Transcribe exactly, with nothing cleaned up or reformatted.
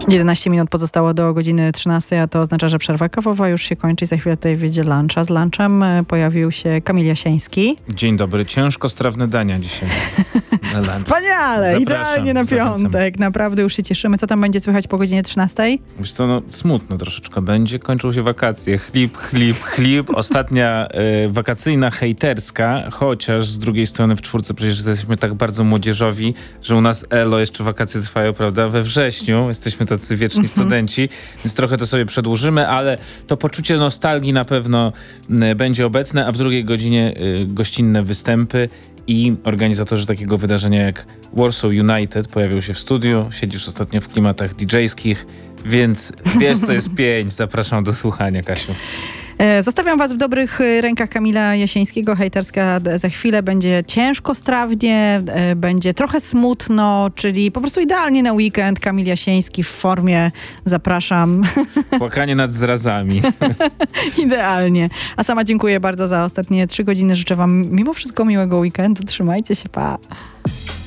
jedenaście minut pozostało do godziny trzynastej, a to oznacza, że przerwa kawowa już się kończy i za chwilę tutaj wyjdzie luncha. Z lunchem pojawił się Kamil Jasiński. Dzień dobry. Ciężko strawne dania dzisiaj. Wspaniale! Zapraszam, Idealnie na zachęcam. piątek. Naprawdę już się cieszymy. Co tam będzie słychać po godzinie trzynastej? Wiesz co, no smutno troszeczkę będzie. Kończą się wakacje. Chlip, chlip, chlip. Ostatnia e, wakacyjna hejterska, chociaż z drugiej strony w czwórce przecież jesteśmy tak bardzo młodzieżowi, że u nas elo jeszcze wakacje trwają, prawda? We wrześniu jesteśmy tacy wieczni mm-hmm. studenci, więc trochę to sobie przedłużymy, ale to poczucie nostalgii na pewno m, będzie obecne, a w drugiej godzinie y, gościnne występy i organizatorzy takiego wydarzenia jak Warsaw United pojawią się w studiu. Siedzisz ostatnio w klimatach didżejskich, więc wiesz, co jest pięć. Zapraszam do słuchania, Kasiu. Zostawiam was w dobrych rękach Kamila Jasińskiego. Hejterska za chwilę będzie ciężko, strawnie, będzie trochę smutno, czyli po prostu idealnie na weekend. Kamil Jasiński w formie. Zapraszam. Płakanie nad zrazami. Idealnie. A sama dziękuję bardzo za ostatnie trzy godziny. Życzę wam mimo wszystko miłego weekendu. Trzymajcie się, pa.